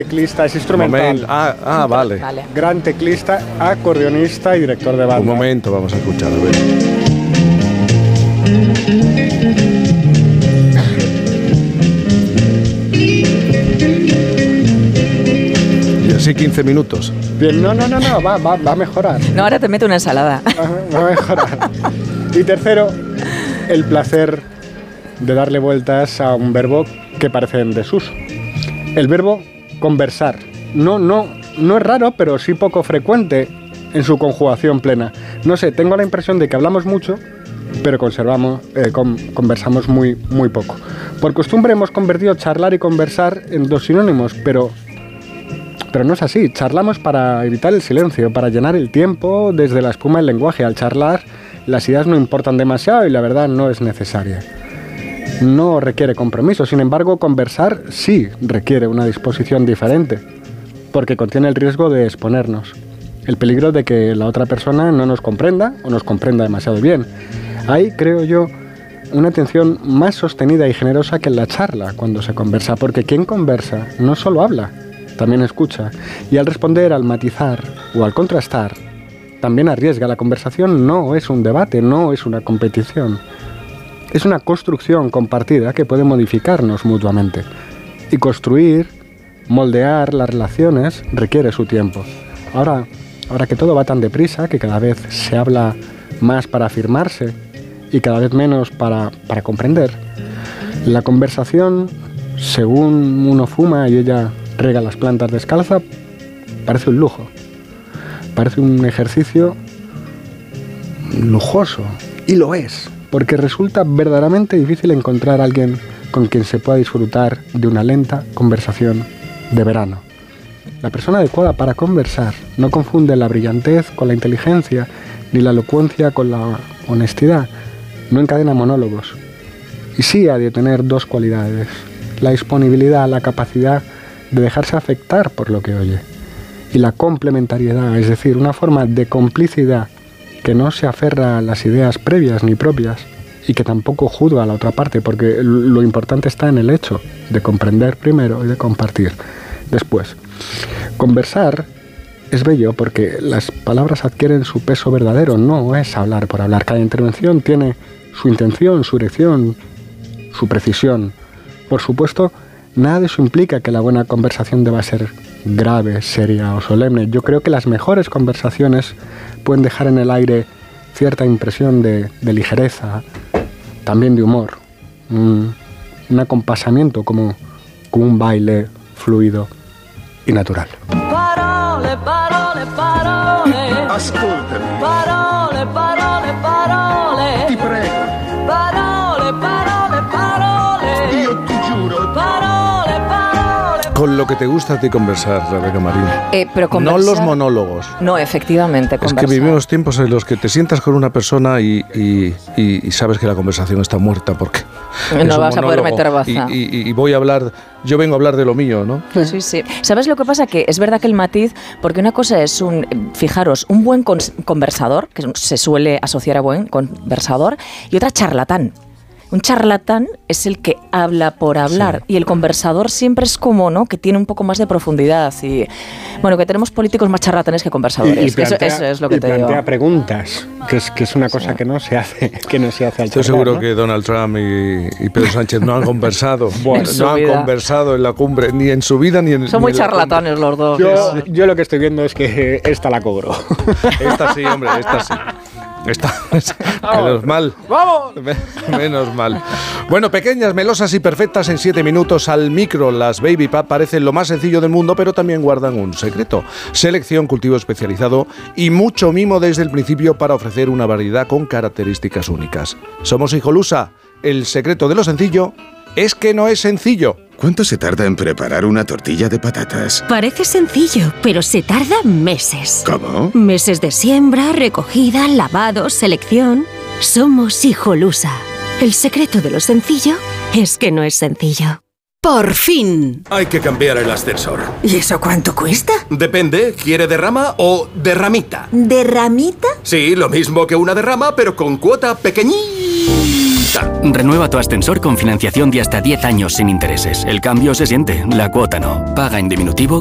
Teclista, es instrumental. Vale. Gran teclista, acordeonista y director de banda. Un momento, vamos a escuchar, a ver. Y así 15 minutos. Bien, no, va a mejorar. No, ahora te meto una ensalada. Va a mejorar. Y tercero, el placer de darle vueltas a un verbo que parece en desuso. El verbo conversar. No es raro, pero sí poco frecuente en su conjugación plena. No sé, tengo la impresión de que hablamos mucho, pero conversamos muy poco. Por costumbre hemos convertido charlar y conversar en dos sinónimos, pero no es así. Charlamos para evitar el silencio, para llenar el tiempo desde la espuma del lenguaje. Al charlar, las ideas no importan demasiado y la verdad no es necesaria. No requiere compromiso, sin embargo, conversar sí requiere una disposición diferente, porque contiene el riesgo de exponernos, el peligro de que la otra persona no nos comprenda o nos comprenda demasiado bien. Hay, creo yo, una atención más sostenida y generosa que en la charla cuando se conversa, porque quien conversa no solo habla, también escucha, y al responder, al matizar o al contrastar, también arriesga. La conversación no es un debate, no es una competición. Es una construcción compartida que puede modificarnos mutuamente. Y construir, moldear las relaciones requiere su tiempo. Ahora que todo va tan deprisa, que cada vez se habla más para afirmarse y cada vez menos para comprender, la conversación, según uno fuma y ella riega las plantas descalza, parece un lujo. Parece un ejercicio lujoso. Y lo es. Porque resulta verdaderamente difícil encontrar a alguien con quien se pueda disfrutar de una lenta conversación de verano. La persona adecuada para conversar no confunde la brillantez con la inteligencia, ni la elocuencia con la honestidad. No encadena monólogos. Y sí ha de tener dos cualidades: la disponibilidad, la capacidad de dejarse afectar por lo que oye, y la complementariedad, es decir, una forma de complicidad que no se aferra a las ideas previas ni propias y que tampoco juzga a la otra parte, porque lo importante está en el hecho de comprender primero y de compartir después. Conversar es bello porque las palabras adquieren su peso verdadero, no es hablar por hablar. Cada intervención tiene su intención, su dirección, su precisión. Por supuesto, nada de eso implica que la buena conversación deba ser grave, seria o solemne. Yo creo que las mejores conversaciones pueden dejar en el aire cierta impresión de ligereza, también de humor, un acompasamiento como un baile fluido y natural. Parole, parole, parole. Ascoltami. Parole, parole, parole. Ti prego. Parole, parole, parole. Io ti giuro. Parole, parole. Con lo que te gusta a ti conversar, Rebeca Marín. Pero conversar, no los monólogos. No, efectivamente, conversar. Es que vivimos tiempos en los que te sientas con una persona y sabes que la conversación está muerta porque no vas a poder meter baza. Y voy a hablar, yo vengo a hablar de lo mío, ¿no? Sí. ¿Sabes lo que pasa? Que es verdad que el matiz, porque una cosa es fijaros, un buen conversador, que se suele asociar a buen conversador, y otra charlatán. Un charlatán es el que habla por hablar, sí. Y el conversador siempre es como, ¿no?, que tiene un poco más de profundidad. Y bueno, que tenemos políticos más charlatanes que conversadores. Y plantea, eso es lo que te digo. Plantea preguntas, que es una cosa que no se hace al Estoy charlar, seguro, ¿no?, que Donald Trump y Pedro Sánchez no han conversado. No han conversado en la cumbre, ni en su vida ni en... Son muy charlatanes los dos. Yo lo que estoy viendo es que esta la cobro. Esta sí, hombre, esta sí. Menos mal. ¡Vamos! Menos mal. Bueno, pequeñas, melosas y perfectas en 7 minutos al micro. Las Baby Pap parecen lo más sencillo del mundo, pero también guardan un secreto. Selección, cultivo especializado y mucho mimo desde el principio para ofrecer una variedad con características únicas. Somos Hijolusa. El secreto de lo sencillo es que no es sencillo. ¿Cuánto se tarda en preparar una tortilla de patatas? Parece sencillo, pero se tarda meses. ¿Cómo? Meses de siembra, recogida, lavado, selección. Somos Hijolusa. El secreto de lo sencillo es que no es sencillo. ¡Por fin! Hay que cambiar el ascensor. ¿Y eso cuánto cuesta? Depende, ¿quiere derrama o derramita? ¿Derramita? Sí, lo mismo que una derrama, pero con cuota pequeñita. cuenta. Renueva tu ascensor con financiación de hasta 10 años sin intereses. El cambio se siente, la cuota no. Paga en diminutivo